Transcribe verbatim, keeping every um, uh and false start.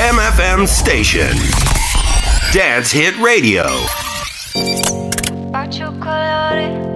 Jam F M station. Dance Hit Radio. Bacio colore